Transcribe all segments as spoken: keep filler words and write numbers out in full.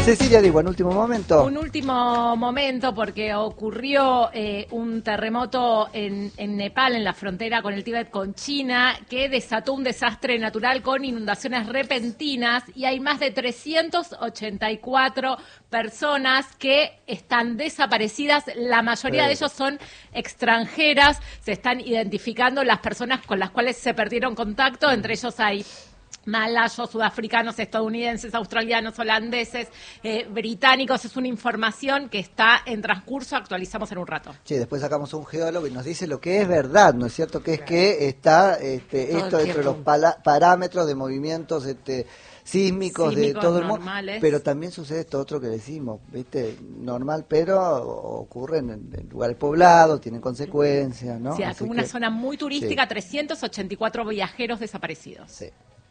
Cecilia, digo, en último momento. Un último momento porque ocurrió eh, un terremoto en, en Nepal, en la frontera con el Tíbet con China, que desató un desastre natural con inundaciones repentinas y hay más de trescientas ochenta y cuatro personas que están desaparecidas. La mayoría sí. de ellos son extranjeras. Se están identificando las personas con las cuales se perdieron contacto. Entre ellos hay malayos, sudafricanos, estadounidenses, australianos, holandeses, eh, británicos. Es una información que está en transcurso, actualizamos en un rato. Sí, después sacamos un geólogo y nos dice lo que es verdad, ¿no es cierto? Que es que está este, esto dentro de los pala- parámetros de movimientos este, sísmicos, sísmicos de todo el mundo, pero también sucede esto otro que decimos, ¿viste? Normal, pero ocurre en, en lugares poblados, tienen consecuencias, ¿no? Sí, es una que, zona muy turística, sí. trescientos ochenta y cuatro viajeros desaparecidos. Sí.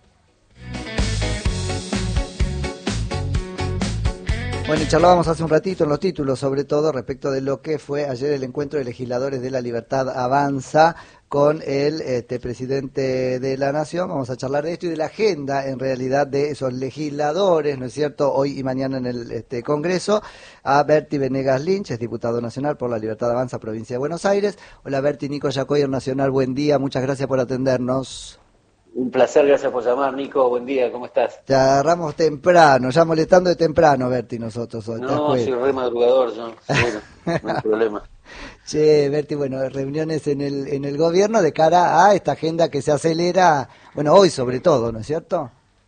Bueno, y charlábamos hace un ratito en los títulos, sobre todo respecto de lo que fue ayer el encuentro de legisladores de La Libertad Avanza con el este, presidente de la Nación. Vamos a charlar de esto y de la agenda, en realidad, de esos legisladores, ¿no es cierto?, hoy y mañana en el este, Congreso. A Berti Venegas Lynch, es diputado nacional por La Libertad Avanza, provincia de Buenos Aires. Hola Berti, Nico Yacoyer Nacional, buen día, muchas gracias por atendernos. Un placer, gracias por llamar, Nico, buen día, ¿cómo estás? Te agarramos temprano, ya molestando de temprano, Berti, nosotros hoy. No, soy re madrugador yo, seguro, no hay problema. Che, Berti, bueno, reuniones en el en el gobierno de cara a esta agenda que se acelera, bueno, hoy sobre todo, ¿no es cierto?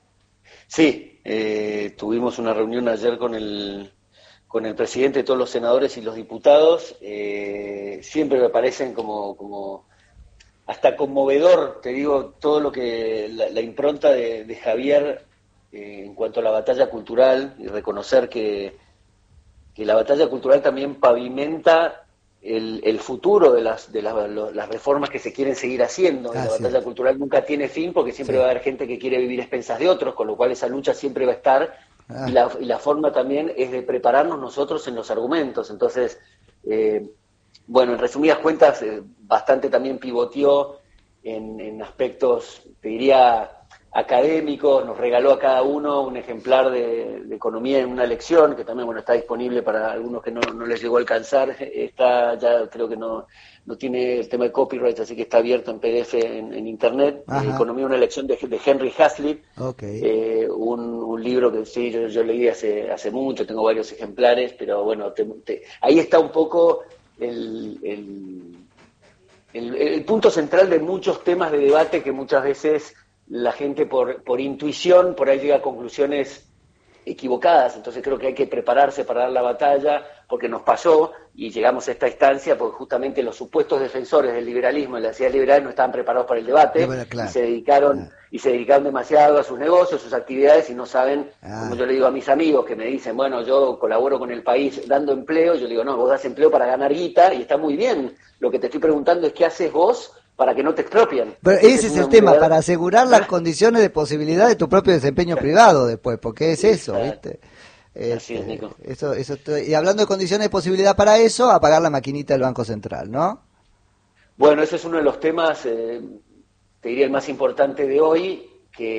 Sí, eh, tuvimos una reunión ayer con el con el presidente, todos los senadores y los diputados, eh, siempre me parecen como... como hasta conmovedor, te digo, todo lo que la, la impronta de, de Javier eh, en cuanto a la batalla cultural y reconocer que, que la batalla cultural también pavimenta el, el futuro de las de las, lo, las reformas que se quieren seguir haciendo. Ah, la sí. batalla cultural nunca tiene fin porque siempre sí. va a haber gente que quiere vivir a expensas de otros, con lo cual esa lucha siempre va a estar ah. y, la, y la forma también es de prepararnos nosotros en los argumentos. Entonces, eh, bueno, en resumidas cuentas, eh, bastante también pivoteó en, en aspectos, te diría, académicos, nos regaló a cada uno un ejemplar de, de economía en una lección, que también bueno está disponible para algunos que no, no les llegó a alcanzar, está ya creo que no, no tiene el tema de copyright, así que está abierto en P D F en, en internet, eh, economía, una lección de, de Henry Hazlitt, okay. eh, un, un libro que sí, yo, yo leí hace, hace mucho, tengo varios ejemplares, pero bueno, te, te, ahí está un poco... El, el, el, el punto central de muchos temas de debate que muchas veces la gente por, por intuición por ahí llega a conclusiones equivocadas. Entonces creo que hay que prepararse para dar la batalla, porque nos pasó y llegamos a esta instancia porque justamente los supuestos defensores del liberalismo y la sociedad liberal no estaban preparados para el debate, bueno, claro. y se dedicaron claro. y se dedicaron demasiado a sus negocios, sus actividades, y no saben, ah. como yo le digo a mis amigos que me dicen, bueno, yo colaboro con el país dando empleo, yo le digo, no, vos das empleo para ganar guita y está muy bien. Lo que te estoy preguntando es qué haces vos para que no te expropien. Pero ese es el tema, verdad... para asegurar las condiciones de posibilidad de tu propio desempeño privado después, porque es eso, ¿viste? Así es, Nico. Eso, eso estoy... Y hablando de condiciones de posibilidad para eso, apagar la maquinita del Banco Central, ¿no? Bueno, ese es uno de los temas, eh, te diría el más importante de hoy,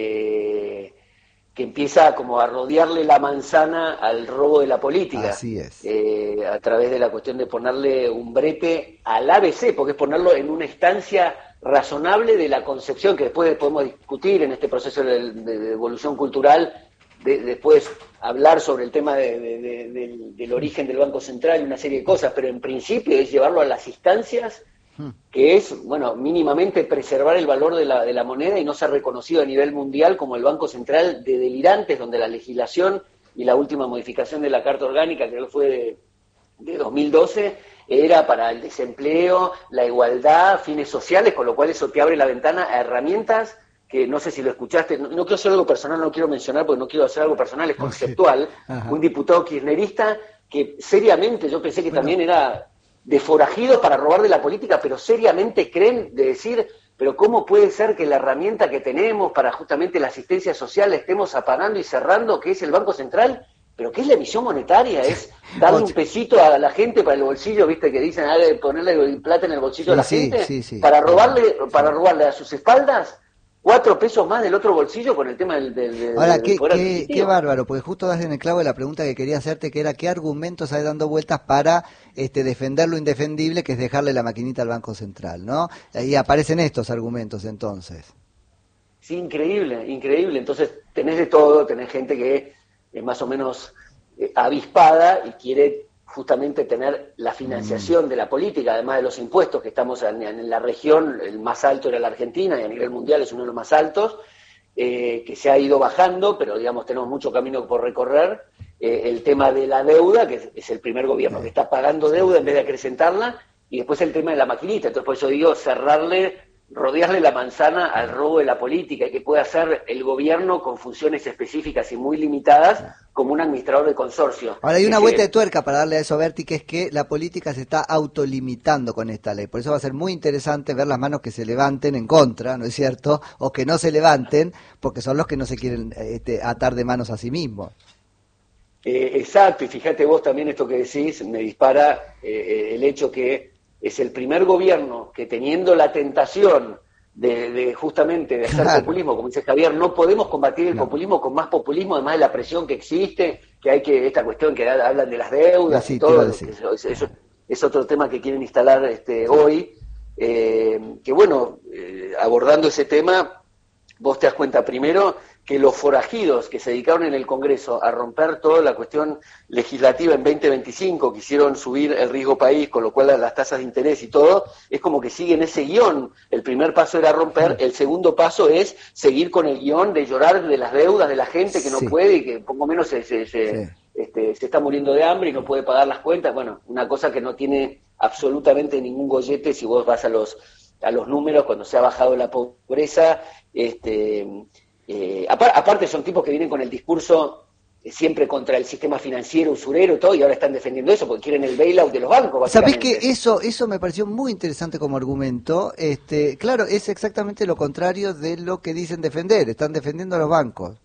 que, que empieza como a rodearle la manzana al robo de la política. Así es. Eh, a través de la cuestión de ponerle un brete al A B C, porque es ponerlo en una instancia razonable de la concepción, que después podemos discutir en este proceso de, de, de evolución cultural, de, después hablar sobre el tema de, de, de, del, del origen del Banco Central y una serie de cosas, pero en principio es llevarlo a las instancias que es, bueno, mínimamente preservar el valor de la, de la moneda y no ser reconocido a nivel mundial como el Banco Central de delirantes, donde la legislación y la última modificación de la Carta Orgánica, que fue de, de dos mil doce, era para el desempleo, la igualdad, fines sociales, con lo cual eso te abre la ventana a herramientas que no sé si lo escuchaste, no, no quiero hacer algo personal, no quiero mencionar porque no quiero hacer algo personal, es conceptual, okay. Un diputado kirchnerista que seriamente yo pensé que bueno. también era de forajidos para robar de la política, pero seriamente creen de decir, pero ¿cómo puede ser que la herramienta que tenemos para justamente la asistencia social la estemos apagando y cerrando, que es el Banco Central? ¿Pero qué es la emisión monetaria? Es darle un pesito a la gente para el bolsillo, viste, que dicen, ah, ponerle plata en el bolsillo sí, a la sí, gente, sí, sí. para robarle, para robarle a sus espaldas cuatro pesos más del otro bolsillo con el tema del, del, del Ahora, qué, poder qué, adquisitivo. qué bárbaro, porque justo das en el clavo de la pregunta que quería hacerte, que era qué argumentos hay dando vueltas para este, defender lo indefendible, que es dejarle la maquinita al Banco Central, ¿no? Y aparecen estos argumentos entonces. Sí, increíble, increíble. Entonces tenés de todo, tenés gente que es más o menos eh, avispada y quiere justamente tener la financiación mm. de la política, además de los impuestos, que estamos en, en la región, el más alto era la Argentina, y a nivel mundial es uno de los más altos, eh, que se ha ido bajando, pero digamos tenemos mucho camino por recorrer. Eh, el tema de la deuda, que es, es el primer gobierno que está pagando deuda en vez de acrecentarla, y después el tema de la maquinita. Entonces por eso digo, cerrarle, rodearle la manzana al robo de la política, y que pueda hacer el gobierno con funciones específicas y muy limitadas como un administrador de consorcio. Ahora hay una que vuelta se... de tuerca para darle a eso, Berti, que es que la política se está autolimitando con esta ley. Por eso va a ser muy interesante ver las manos que se levanten en contra, ¿no es cierto? O que no se levanten, porque son los que no se quieren este, atar de manos a sí mismos. Eh, exacto, y fíjate vos también esto que decís, me dispara eh, el hecho que es el primer gobierno que, teniendo la tentación de, de justamente de hacer claro. populismo, como dice Javier, no podemos combatir el no. populismo con más populismo, además de la presión que existe, que hay que, esta cuestión que hablan de las deudas sí, y todo, que eso, eso es otro tema que quieren instalar este, hoy, eh, que bueno, eh, abordando ese tema, vos te das cuenta primero que los forajidos que se dedicaron en el Congreso a romper toda la cuestión legislativa en veinte veinticinco, quisieron subir el riesgo país, con lo cual las tasas de interés y todo, es como que siguen ese guión. El primer paso era romper, el segundo paso es seguir con el guión de llorar de las deudas de la gente que no sí. puede y que poco menos se, se, se, sí. este, se está muriendo de hambre y no puede pagar las cuentas. Bueno, una cosa que no tiene absolutamente ningún gollete si vos vas a los, a los números cuando se ha bajado la pobreza. este Eh, aparte son tipos que vienen con el discurso eh, siempre contra el sistema financiero, usurero y todo, y ahora están defendiendo eso porque quieren el bailout de los bancos, básicamente. ¿Sabés que eso eso me pareció muy interesante como argumento? Este, claro, es exactamente lo contrario de lo que dicen defender, están defendiendo a los bancos.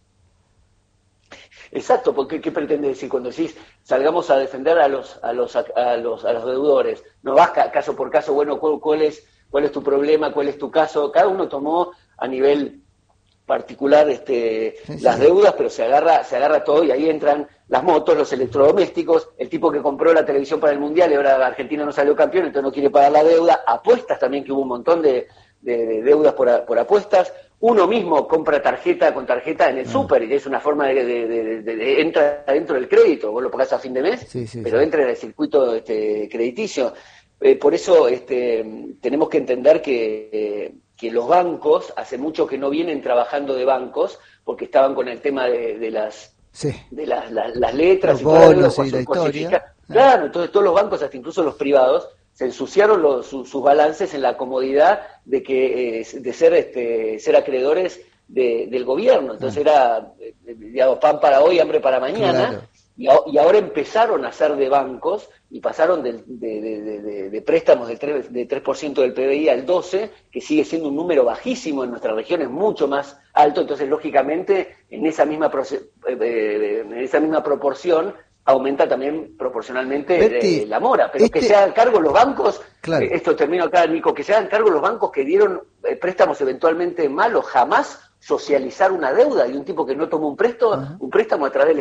Exacto, porque ¿qué pretende decir cuando decís salgamos a defender a los a los a los a los deudores? No vas caso por caso, bueno, ¿cuál, cuál es cuál es tu problema, cuál es tu caso? Cada uno tomó a nivel particular este sí, las sí. deudas, pero se agarra se agarra todo, y ahí entran las motos, los electrodomésticos, el tipo que compró la televisión para el Mundial y ahora Argentina no salió campeón, entonces no quiere pagar la deuda, apuestas también, que hubo un montón de, de, de deudas por, por apuestas, uno mismo compra tarjeta con tarjeta en el ah. súper, y es una forma de, de, de, de, de entra dentro del crédito, vos lo pagás a fin de mes, sí, sí, pero sí. entra en el circuito este, crediticio. Eh, por eso este, tenemos que entender que eh, que los bancos, hace mucho que no vienen trabajando de bancos, porque estaban con el tema de, de las sí. de las, las, las letras los y bonos y la historia. Claro, entonces todos los bancos, hasta incluso los privados, se ensuciaron los, su, sus balances en la comodidad de que eh, de ser este ser acreedores de, del gobierno. Entonces ah. era, digamos, pan para hoy, hambre para mañana. Claro. Y, y ahora empezaron a ser de bancos y pasaron de, de, de, de, de préstamos del tres, de tres por ciento del P B I al doce por ciento, que sigue siendo un número bajísimo, en nuestra región es mucho más alto. Entonces, lógicamente, en esa misma, eh, en esa misma proporción aumenta también proporcionalmente Berti, eh, la mora. Pero este... que se hagan cargo los bancos, claro. eh, esto termino acá, Nico, que se hagan cargo los bancos que dieron eh, préstamos eventualmente malos, jamás socializar una deuda de un tipo que no tomó un préstamo, uh-huh. un préstamo a través del